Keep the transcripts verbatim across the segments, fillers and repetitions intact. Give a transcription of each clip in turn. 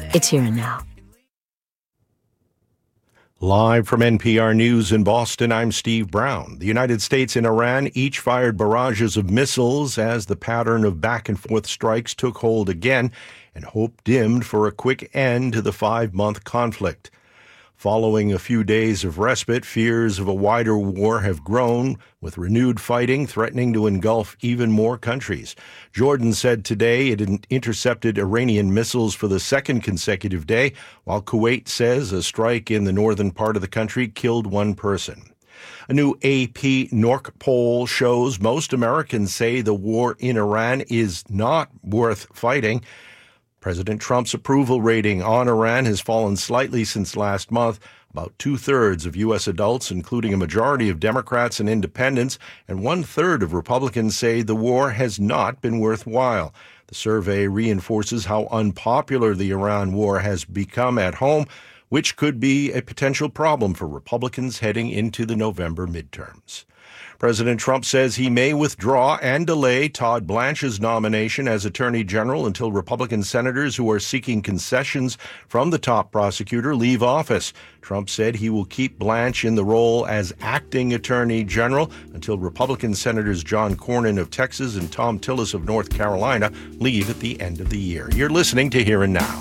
It's Here and Now. Live from N P R News in Boston, I'm Steve Brown. The United States and Iran each fired barrages of missiles as the pattern of back-and-forth strikes took hold again, and hope dimmed for a quick end to the five-month conflict. Following a few days of respite, fears of a wider war have grown, with renewed fighting threatening to engulf even more countries. Jordan said today it intercepted Iranian missiles for the second consecutive day, while Kuwait says a strike in the northern part of the country killed one person. A new A P N O R C poll shows most Americans say the war in Iran is not worth fighting. President Trump's approval rating on Iran has fallen slightly since last month. About two-thirds of U S adults, including a majority of Democrats and independents, and one-third of Republicans say the war has not been worthwhile. The survey reinforces how unpopular the Iran war has become at home, which could be a potential problem for Republicans heading into the November midterms. President Trump says he may withdraw and delay Todd Blanche's nomination as Attorney General until Republican senators who are seeking concessions from the top prosecutor leave office. Trump said he will keep Blanche in the role as acting Attorney General until Republican Senators John Cornyn of Texas and Thom Tillis of North Carolina leave at the end of the year. You're listening to Here and Now.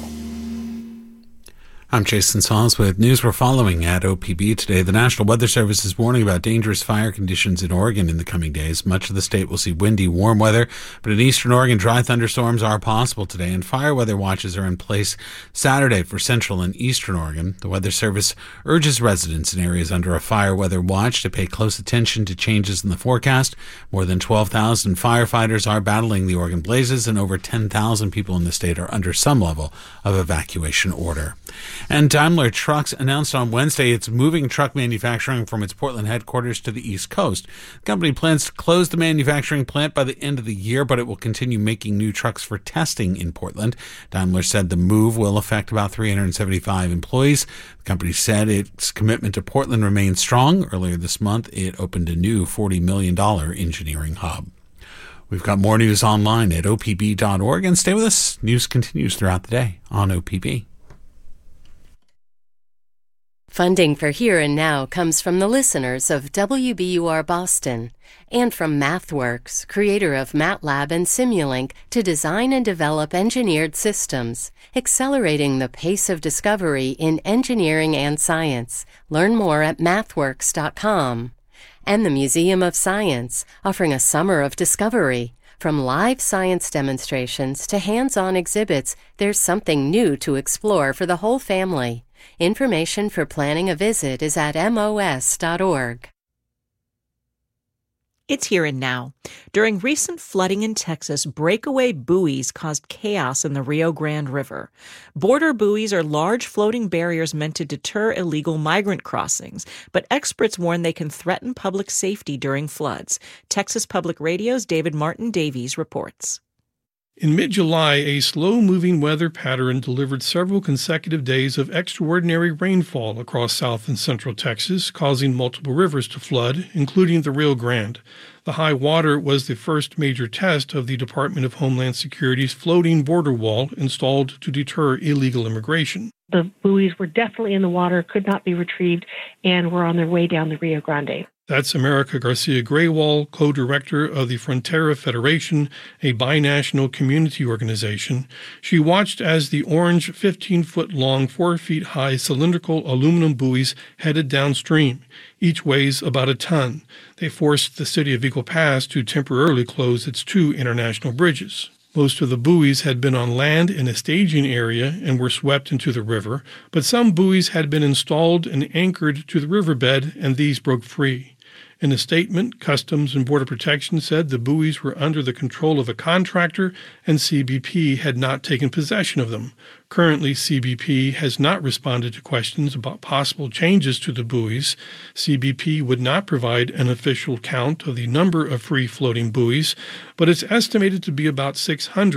I'm Jason Sauls with news we're following at O P B today. The National Weather Service is warning about dangerous fire conditions in Oregon in the coming days. Much of the state will see windy, warm weather, but in eastern Oregon, dry thunderstorms are possible today, and fire weather watches are in place Saturday for central and eastern Oregon. The Weather Service urges residents in areas under a fire weather watch to pay close attention to changes in the forecast. More than twelve thousand firefighters are battling the Oregon blazes, and over ten thousand people in the state are under some level of evacuation order. And Daimler Trucks announced on Wednesday it's moving truck manufacturing from its Portland headquarters to the East Coast. The company plans to close the manufacturing plant by the end of the year, but it will continue making new trucks for testing in Portland. Daimler said the move will affect about three hundred seventy-five employees. The company said its commitment to Portland remains strong. Earlier this month, it opened a new forty million dollars engineering hub. We've got more news online at O P B dot org, and stay with us. News continues throughout the day on O P B. Funding for Here and Now comes from the listeners of W B U R Boston and from MathWorks, creator of MATLAB and Simulink, to design and develop engineered systems, accelerating the pace of discovery in engineering and science. Learn more at mathworks dot com. And the Museum of Science, offering a summer of discovery. From live science demonstrations to hands-on exhibits, there's something new to explore for the whole family. Information for planning a visit is at M O S dot org. It's Here and Now. During recent flooding in Texas, breakaway buoys caused chaos in the Rio Grande River. Border buoys are large floating barriers meant to deter illegal migrant crossings, but experts warn they can threaten public safety during floods. Texas Public Radio's David Martin Davies reports. In mid-July, a slow-moving weather pattern delivered several consecutive days of extraordinary rainfall across south and central Texas, causing multiple rivers to flood, including the Rio Grande. The high water was the first major test of the Department of Homeland Security's floating border wall installed to deter illegal immigration. The buoys were definitely in the water, could not be retrieved, and were on their way down the Rio Grande. That's America Garcia Graywall, co-director of the Frontera Federation, a binational community organization. She watched as the orange fifteen-foot-long, four feet high cylindrical aluminum buoys headed downstream. Each weighs about a ton. They forced the city of Eagle Pass to temporarily close its two international bridges. Most of the buoys had been on land in a staging area and were swept into the river, but some buoys had been installed and anchored to the riverbed, and these broke free. In a statement, Customs and Border Protection said the buoys were under the control of a contractor and C B P had not taken possession of them. Currently, C B P has not responded to questions about possible changes to the buoys. C B P would not provide an official count of the number of free-floating buoys, but it's estimated to be about six hundred.